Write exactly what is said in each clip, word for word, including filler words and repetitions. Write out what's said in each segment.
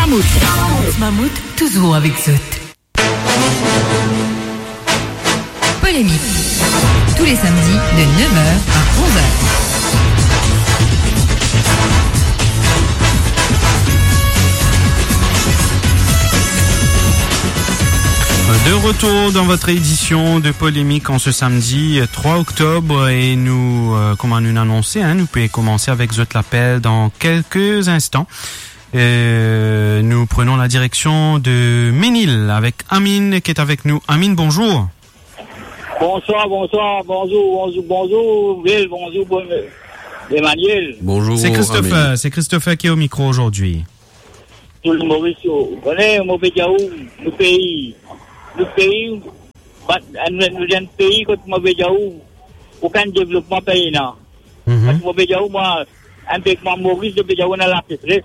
Mammouth. Mammouth, toujours avec Zout. Polémique. Tous les samedis de neuf heures à onze heures. De retour dans votre édition de Polémique en ce samedi trois octobre et nous, euh, comment nous annoncer, hein, nous pouvons commencer avec Zout l'appel dans quelques instants. Euh, nous prenons la direction de Ménil avec Amine qui est avec nous. Amine, bonjour. Bonsoir, bonsoir, bonjour, bonjour, bonjour, Will, bonjour, bon, Emmanuel. Bonjour. C'est Christopher, c'est Christopher qui est au micro aujourd'hui. Tout le Mauricio, vous connaissez, mon pays, le pays, le pays, nous sommes un pays comme mon pays, aucun développement pays, non. Parce que mon pays, moi, un pays comme Maurice, le pays, on a la sécheresse.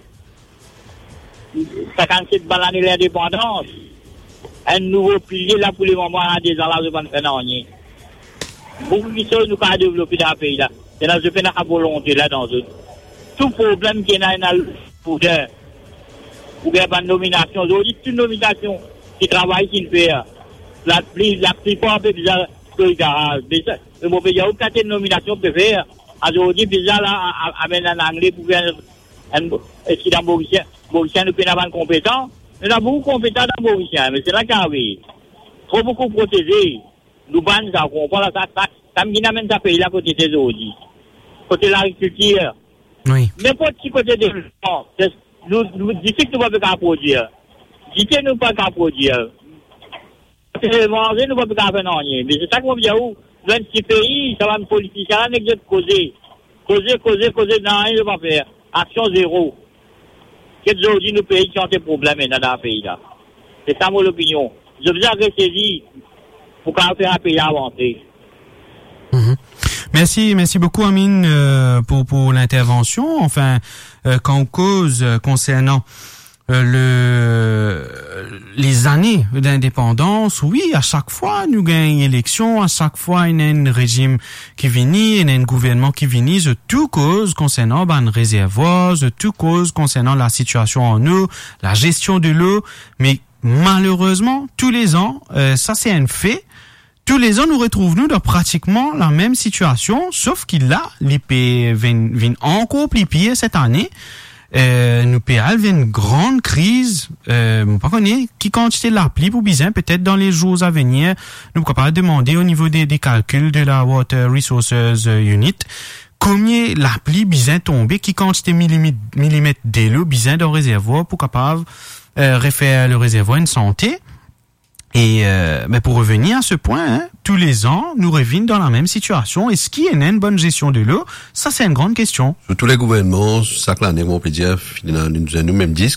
cinquante-sept balles l'année l'indépendance. Un nouveau pilier là pour les moments à des ans là, je vais faire rien. Beaucoup de choses nous avons développé dans le pays là. C'est là, je fais la volonté là dans eux. Tout problème qui est dans le pouvoir, ou bien une nomination, aujourd'hui, toute nomination qui travaille, qui fait, la plupart un peu bizarre que le garage. Le mauvais pays, aucune nomination peut faire. Aujourd'hui, bizarre là, amène un anglais pour faire est-ce qu'il y a un Mauricien, Mauricien nous peut avoir une compétence. Il y a beaucoup de compétences dans le Mauricien, mais c'est là qu'il y a oui. Trop beaucoup protégés. Nous bannes ça, on comprend ça, ça, ça me amène ça pays là côté des aujourd'hui. Côté de l'agriculture. Oui. N'importe qui côté des gens, nous, nous, d'ici que nous ne pouvons pas produire. D'ici que nous ne pouvons pas produire. C'est manger, nous ne pouvons pas faire rien. Mais c'est ça qu'on vient où? Dans un petit pays, ça va une politique, ça va une de causer. Causer, causer, causer, non, rien ne va faire. Action zéro. Qu'est-ce aujourd'hui nos pays qui ont des problèmes dans le pays là? C'est ça mon opinion. Je vous ai ressaisi pour qu'on fasse un pays avancer. Mm-hmm. Merci, merci beaucoup Amine euh, pour pour l'intervention. Enfin, euh, quand on cause euh, concernant euh, le les années d'indépendance, oui, à chaque fois nous gagnons une élection, à chaque fois il y a un régime qui vient, il y a un gouvernement qui vient, de tout cause concernant ben réservoirs, de tout cause concernant la situation en eau, la gestion de l'eau, mais malheureusement tous les ans, euh, ça c'est un fait. Tous les ans, nous retrouvons-nous dans pratiquement la même situation, sauf qu'il a, les pays viennent, viennent encore plus pire cette année. Euh, nous pays viennent une grande crise, euh, on pas connaît, qui quantité de la pluie pour bizarre, peut-être dans les jours à venir, nous sommes capables de demander au niveau des, des calculs de la Water Resources Unit, combien la pluie bizarre tombée, qui quantité millimètres, millimètres d'eau bizarre dans le réservoir pour capable, euh, refaire le réservoir une santé. Et euh, mais pour revenir à ce point, hein, tous les ans, nous revenons dans la même situation. Est-ce qu'il y a une bonne gestion de l'eau? Ça, c'est une grande question. Sur tous les gouvernements, ça que l'année, on peut dire, nous avons même disque.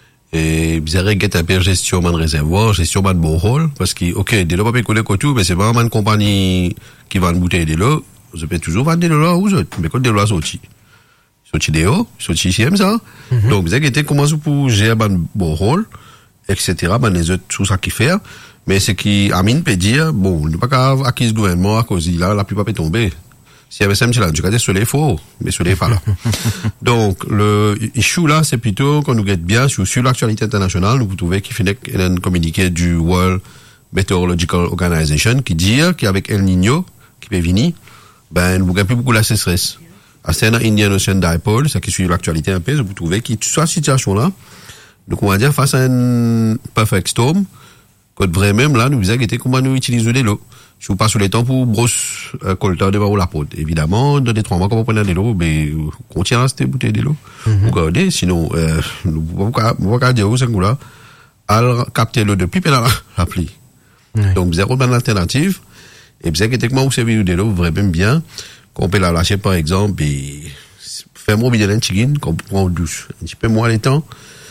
Et bizarre, il y a un peu gestion de réservoir, gestion de borehole, parce que, ok, de l'eau pas peut couler tout, mais c'est vraiment une compagnie qui vend une bouteille de l'eau. Vous pouvez toujours vendre de l'eau là, vous autres. Mais quand de l'eau a sorti. Sorti de l'eau, sorti ici, comme ça. Mm-hmm. Donc, vous avez commencé pour gérer une borehole, et cetera, ben, les autres, tout ça qui fait. Mais ce qui, Amine peut dire, bon, il n'est pas grave, à qui ce gouvernement, à cause de là, la plupart peut tomber. S'il y avait ça, monsieur là, du cas des soleils faux, mais soleil pas là. Donc, le issue là, c'est plutôt qu'on nous guette bien sur, sur l'actualité internationale, nous vous trouvez qu'il finit un communiqué du World Meteorological Organization qui dit qu'avec El Niño, qui peut venir, ben, nous gagnons plus beaucoup la sécheresse. À Sena Indian Ocean Dipole, ça qui suit l'actualité un peu, vous trouvez qu'il, sur cette situation là, donc, on va dire, face à un perfect storm, quand vraiment, là, nous disons comment nous utilisons de l'eau. Je vous passe sur les temps pour brosse, euh, collecteur de barreau la pote. Évidemment, dans les trois mois, comment on prend de l'eau, mais, on tient à cette bouteille de l'eau. Mm-hmm. Vous regardez, sinon, euh, nous ne pouvons pas dire où c'est là, à capter l'eau depuis pendant la pluie. Mm-hmm. Donc, vous avez une alternative, et vous avez comment vous servez de l'eau vraiment bien, qu'on peut la lâcher, par exemple, et faire mon bidon tigine, qu'on prend en douche. Un petit peu moins les temps.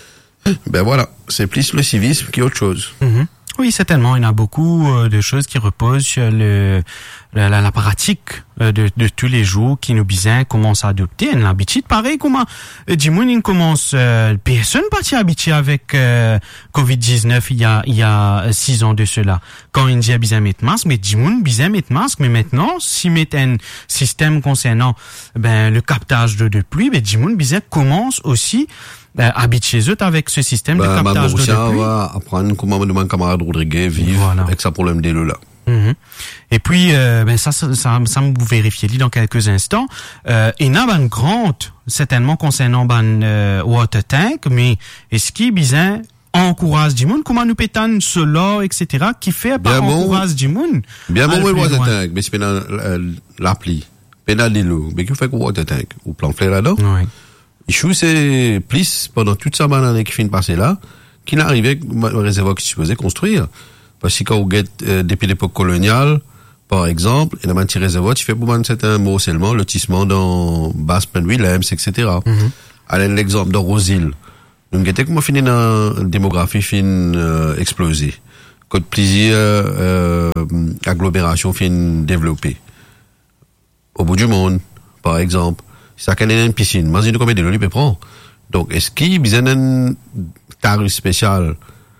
Ben voilà, c'est plus le civisme qu'autre chose. Mm-hmm. Oui, certainement. Il y a beaucoup euh, de choses qui reposent sur le, la, la, la pratique euh, de, de tous les jours qui nous bizarre commence à adopter. Une habitude pareil comment euh, Jimoun commence euh, personne parti habitué avec euh, covid dix-neuf il y a il y a six ans de cela. Quand il dit bizarre mettre masque, mais Jimoun bizarre mettre masque, mais maintenant si met un système concernant ben le captage de, de pluie, ben Jimoun bizarre commence aussi euh, habitent chez eux avec ce système bah, de captage d'eau de pluie. va apprendre comment mon camarade Rodriguez vit Voilà. avec sa problème d'eau là. Mm-hmm. Et puis, euh, ben ça, ça, ça, ça me vous vérifiez dans quelques instants. Euh, il y a une grande, certainement concernant ban euh, water tank, mais est-ce qu'il bizarre encourage du monde, comment nous pétane cela, et cetera, qui fait pas bon, encourage du monde. Bien bon, le water tank, mais c'est pénal l'appli, pénal de l'eau, mais qu'il fait quoi water tank, ou plan fleur là-dedans. Oui. Il chou c'est plus pendant toute sa banane qui finit de passer là, qu'il n'arrivait le réservoir qui supposait construire. Parce que quand on guette euh, depuis l'époque coloniale, par exemple, il y a un petit réservoir, tu fais pour un certain morcellement, lotissement dans Basse-Penn-Willems, et cetera. Mm-hmm. Allez, l'exemple de Rosil. Nous guettons comment finit dans la démographie fin euh, explosée. Quand plaisir, euh, agglomération fin développée. Au bout du monde, par exemple, si ça canne une piscine, imagine combien de l'eau il peut prendre. Donc, est-ce qu'il y a besoin d'un tarif spécial?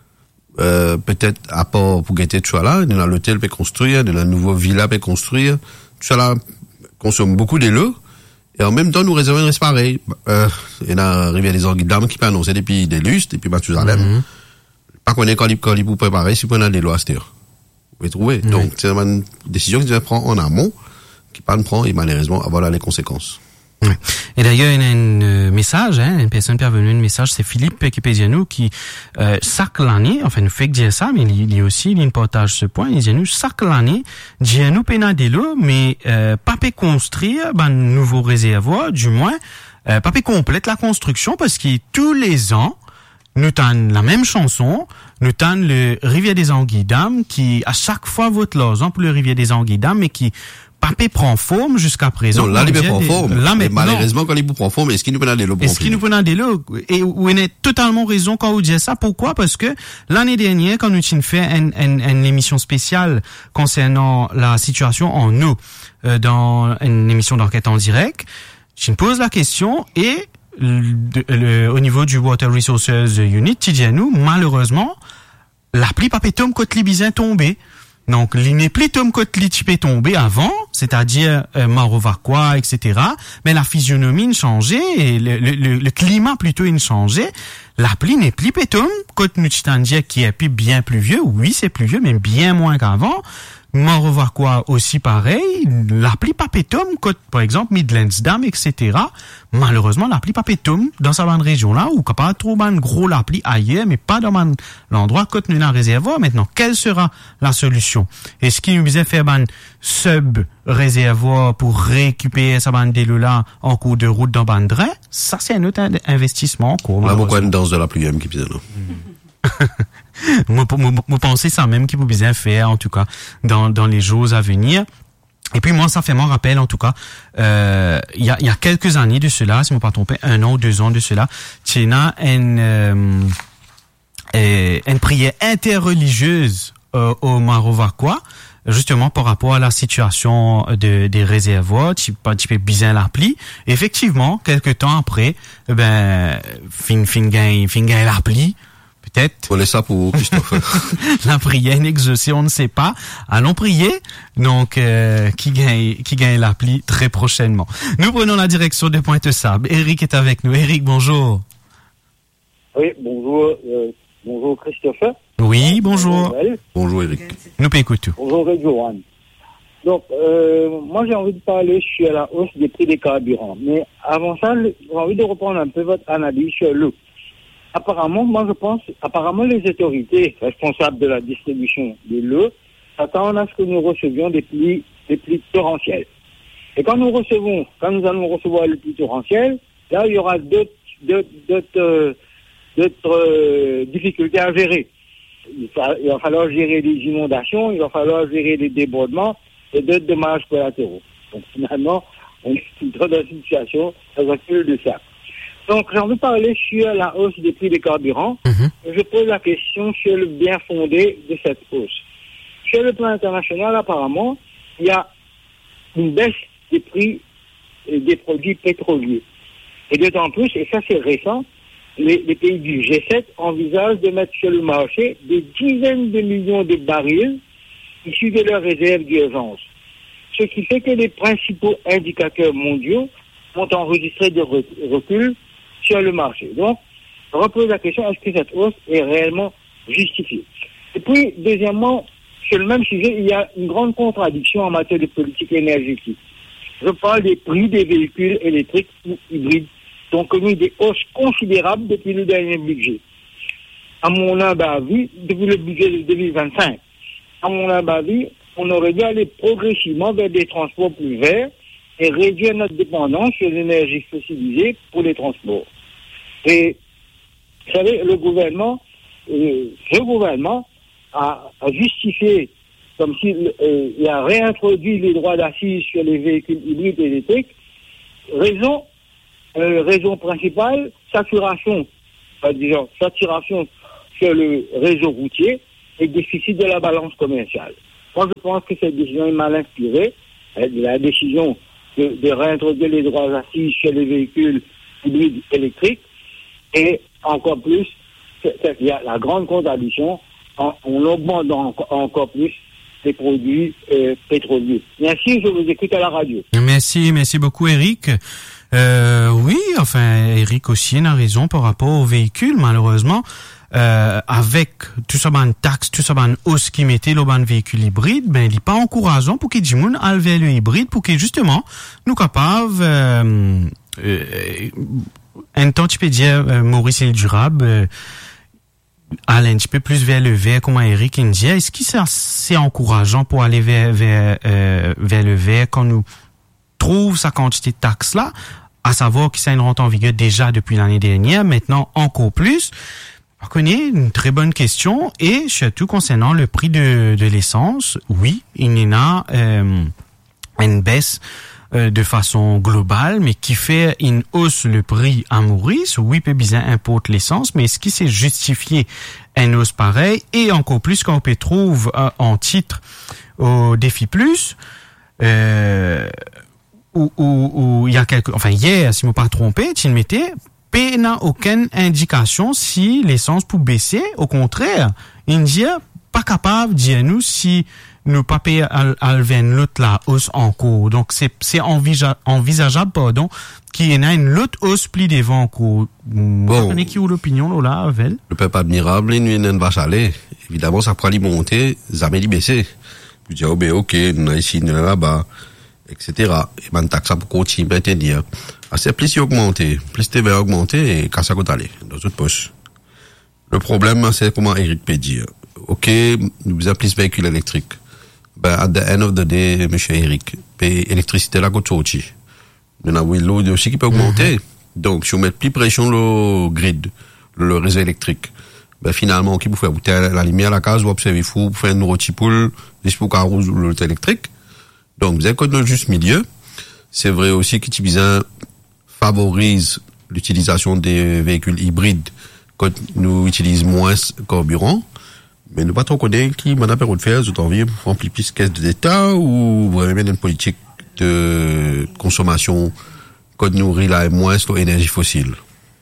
Euh, peut-être à part pour guetter tout ça là, dans l'hôtel peut construire, dans la nouvelle villa peut construire, tout ça là consomme beaucoup de l'eau, et en même temps nous réservons une reste pareil. Euh, il y a la rivière des Anguilles d'Âme qui peut annoncer depuis des lustres, depuis Mathusalem. Mm-hmm. Pas qu'on est quand il quand il pour préparer, si on a des lois à cette heure. Vous pouvez trouver. Mm-hmm. Donc, c'est une décision qui doit prendre en amont, qui pas ne prend, et malheureusement, avoir là les conséquences. Oui. Et d'ailleurs, il y a un euh, message, hein, une personne qui est revenue, un message, c'est Philippe qui pèse nous, qui, euh, chaque l'année, enfin, nous fait que dire ça, mais il, il aussi, il partage ce point, il dit nous, chaque l'année, dit nous pénal de l'eau, mais, euh, pas peut construire, ben, nouveau réservoir, du moins, euh, pas peut complète la construction, parce que tous les ans, nous tannent la même chanson, nous tannent le Rivière des Anguilles d'Âme, qui, à chaque fois, vote l'argent pour le Rivière des Anguilles d'Âme, mais qui, Papé prend forme jusqu'à présent. Non, là, il prend forme. Là, mais malheureusement, quand il prend forme, est-ce qu'il nous prend des lots? Est-ce qu'il nous prend des lots? Et vous avez totalement raison quand vous dites ça. Pourquoi? Parce que l'année dernière, quand nous avons fait une, une, une émission spéciale concernant la situation en eau, euh, dans une émission d'enquête en direct, je me pose la question et le, le, au niveau du Water Resources Unit, tu dis à nous, malheureusement, l'appli Papé Tom Côte Libizin tombé. Donc, l'inéplitum côte-litipé tombé avant, c'est-à-dire euh, Marovaquois, et cetera. Mais la physionomie a changé, et le, le, le climat plutôt a changé. L'appli n'est plus pétum, côte-nuchitandia qui est bien plus vieux. Oui, c'est plus vieux, mais bien moins qu'avant. Marovaquois aussi pareil. L'appli papétum, côte, par exemple, Midlands Dam, et cetera. Malheureusement, l'appli papétum, dans sa bande région-là, ou pas trop ban gros l'appli ailleurs, mais pas dans man, l'endroit côte nous un réservoir. Maintenant, quelle sera la solution? Est-ce qu'il nous disait faire ban sub-réservoir pour récupérer sa bande de là en cours de route dans bande drain? Ça, c'est un autre investissement en cours. Là, pourquoi une danse de la pluie qui pise là? Moi, moi, moi, pensez ça même qu'il faut bien faire, en tout cas, dans, dans les jours à venir. Et puis, moi, ça fait mon rappel, en tout cas, euh, il y a, il y a quelques années de cela, si je ne me pas trompé, un an ou deux ans de cela, il y a une, euh, une prière interreligieuse euh, au Marovaquois, justement par rapport à la situation de, des réservoirs, tu peux, tu peux bien l'appli. Effectivement, quelques temps après, ben, fin, fin gagne, fin gagne l'appli. Peut-être. Faut laisser ça pour Christophe. La prière exaucée, on ne sait pas. Allons prier. Donc, euh, qui gagne, qui gagne l'appli très prochainement. Nous prenons la direction de Pointe-Sable. Eric est avec nous. Eric, bonjour. Oui, bonjour, euh, bonjour Christophe. Oui, bonjour. Bonjour, bonjour Eric. Nous écoutons. Bonjour Johan. Donc, euh, moi j'ai envie de parler sur la hausse des prix des carburants. Mais avant ça, j'ai envie de reprendre un peu votre analyse sur l'eau. Apparemment, moi je pense, apparemment les autorités responsables de la distribution de l'eau s'attendent à ce que nous recevions des pluies, des pluies torrentielles. Et quand nous recevons, quand nous allons recevoir les pluies torrentielles, là il y aura d'autres, d'autres, d'autres, euh, d'autres euh, difficultés à gérer. Il va, il va falloir gérer les inondations, il va falloir gérer les débordements et d'autres dommages collatéraux. Donc finalement, on est dans une situation très actuelle de ça. Donc, j'ai envie de parler sur la hausse des prix des carburants. Mm-hmm. Je pose la question sur le bien fondé de cette hausse. Sur le plan international, apparemment, il y a une baisse des prix des produits pétroliers. Et d'autant plus, et ça c'est récent, les, les pays du G sept envisagent de mettre sur le marché des dizaines de millions de barils issus de leurs réserves d'urgence. Ce qui fait que les principaux indicateurs mondiaux ont enregistré des reculs sur le marché. Donc, repose la question, est-ce que cette hausse est réellement justifiée? Et puis, deuxièmement, sur le même sujet, il y a une grande contradiction en matière de politique énergétique. Je parle des prix des véhicules électriques ou hybrides qui ont connu des hausses considérables depuis le dernier budget. À mon humble avis, depuis le budget de deux mille vingt-cinq, à mon humble avis, on aurait dû aller progressivement vers des transports plus verts et réduire notre dépendance sur l'énergie fossilisée pour les transports. Et, vous savez, le gouvernement, euh, ce gouvernement a, a justifié comme s'il euh, a réintroduit les droits d'assises sur les véhicules hybrides électriques. Raison, euh, raison principale, saturation, euh, disons, saturation sur le réseau routier et déficit de la balance commerciale. Moi, je pense que cette décision est mal inspirée. Euh, la décision de, de réintroduire les droits d'assises sur les véhicules hybrides électriques et encore plus, il y a la grande contradiction, on, on augmente en, encore plus les produits euh, pétroliers. Merci, je vous écoute à la radio. Merci, merci beaucoup Eric. Euh, oui, enfin Eric aussi a raison par rapport aux véhicules, malheureusement. Euh, avec tout ça ban taxe, tout ça ban hausse qui mettait le ban véhicule hybride, ben il est pas encourageant pour que Jimoun alve le hybride pour que justement nous capables euh, euh, un temps tu peux dire euh, Maurice et durable euh, aller un petit peu plus vers le vert, comme Eric il dit. Est-ce que ça c'est encourageant pour aller vers vers euh, vers le vert quand nous trouve sa quantité de taxes là, à savoir que ça une rentre en vigueur déjà depuis l'année dernière, maintenant encore plus. On connaît une très bonne question et surtout concernant le prix de de l'essence, oui, il y en a euh, une baisse euh, de façon globale, mais qui fait une hausse le prix à Maurice. Oui, peut bien importe l'essence, mais est-ce qu'il s'est justifié une hausse pareille et encore plus quand on peut trouve euh, en titre au Défi Plus euh, où où où il y a quelques, enfin hier, si je ne me pas trompé, tu mettais P n'a aucune indication si l'essence peut baisser. Au contraire, India pas capable de dire nous si nous pas payer à l'autre la hausse en cours. Donc c'est c'est envisa, envisageable pardon qu'il y ait une autre hausse plus devant en cours. Bon, vous connaissez qui ou l'opinion là, Avel? Le peuple admirable, il n'y a pas aller. Évidemment, ça pourra lui monter, jamais lui baisser. Puis dire oh ben ok, nous ici, nous là-bas, et cetera. Et ben taxe pour continuer à maintenir. C'est plus il augmenter, plus T V A augmenter et quand ça coûte aller dans toute poche. Le problème, c'est comment Eric peut dire. Ok, nous avons plus de véhicules électriques. Ben, at the end of the day, monsieur Eric, paye électricité là coûte aussi. Nous avons l'eau aussi qui peut augmenter. Mm-hmm. Donc, si on met plus pression le grid, le réseau électrique, ben, finalement, qui peut faire bouter la lumière à la case, ou observer fou, faire une rotipoule, juste pour qu'on roule l'autre électrique. Donc, vous avez code le juste milieu. C'est vrai aussi que Tibizan favorise l'utilisation des véhicules hybrides quand nous utilisons moins de carburant, mais nous pas trop connaître qui m'en a permis de faire, j'ai envie de remplir plus de caisse d'État ou vraiment une politique de consommation quand nous relais moins sur l'énergie fossile.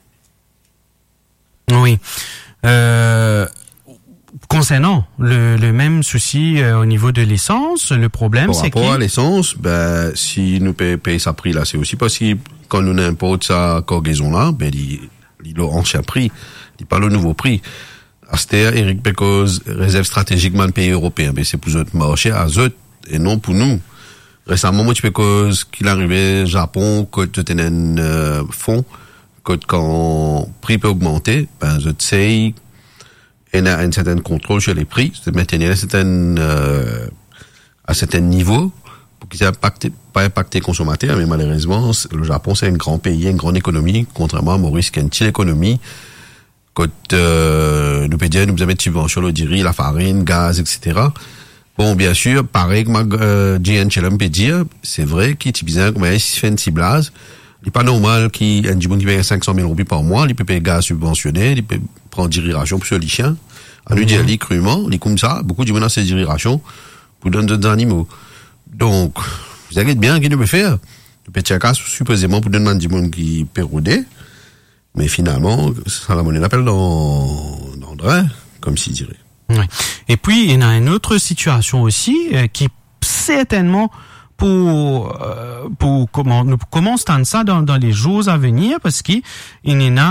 Oui. Euh, concernant le, le même souci euh, au niveau de l'essence, le problème c'est que... Par rapport à l'essence, ben, si nous payons paye sa prix là, c'est aussi possible. Quand nous n'importe sa cargaison là, ben, il, il a ancien prix, il pas le nouveau prix. Aster, Eric Pécose, réserve stratégiquement le pays européen, mais c'est pour notre marché à eux et non pour nous. Récemment, moi, tu Pécose, qu'il arrivait au Japon, quand tu tenais un euh, fonds, quand, quand le prix peut augmenter, ben, je sais, il y a un certain contrôle sur les prix, c'est de maintenir un certain, euh, à un certain niveau, pour qu'ils impactent, pas impacter les consommateurs, mais malheureusement, le Japon, c'est un grand pays, une grande économie, contrairement à Maurice, qui a une petite économie. Quand, euh, nous pédiens, nous avons des subventions, le riz, la farine, gaz, et cetera. Bon, bien sûr, pareil que ma, euh, G N Chelem peut dire, c'est vrai qu'il est bizarre, comme il fait une ciblage. Il n'est pas normal qu'il y ait un qui paye cinq cent mille roupies par mois, il peut payer gaz subventionné, il peut prendre diriration pour ce les chiens. À lui dire, il crûment, il comme ça, beaucoup de gens ont ces diriration pour donner d'autres animaux. Donc, vous avez bien qu'il peut faire. Le petit cas, supposément, pour donner des gens qui peut rôder. Mais finalement, ça la monnaie l'appelle dans, dans le drain, comme s'il dirait. Ouais. Et puis, il y a une autre situation aussi, euh, qui certainement pour, euh, pour comment, nous commençons ça dans, dans les jours à venir, parce qu'il y en a,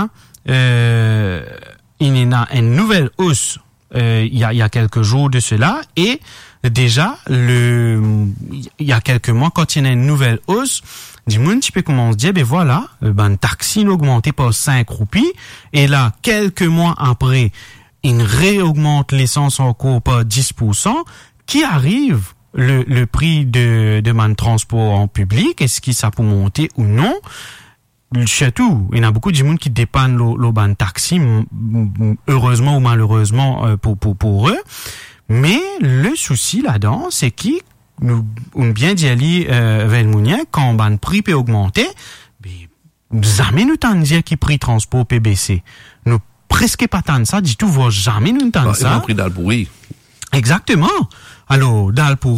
euh, il y a une nouvelle hausse euh, il y a il y a quelques jours de cela et déjà le il y a quelques mois quand il y a une nouvelle hausse du monde tu peux commencer à dire ben voilà ben taxi augmenté par cinq roupies et là quelques mois après il réaugmente l'essence encore par dix pour cent qui arrive le le prix de de man transport en public est-ce qu'il ça peut monter ou non. Surtout, il y a beaucoup de monde qui dépannent le, le ban taxi, heureusement ou malheureusement pour pour pour eux. Mais le souci là-dedans, c'est qui nous on bien dit ali euh, Velmounien quand ban prix peut augmenter, ben jamais nous t'en dire qui prix transport peut baisser. Nous presque pas tant ça, du tout, voir jamais nous t'en ça. Le prix d'Alpouri. Exactement. Alors, d'Alpouri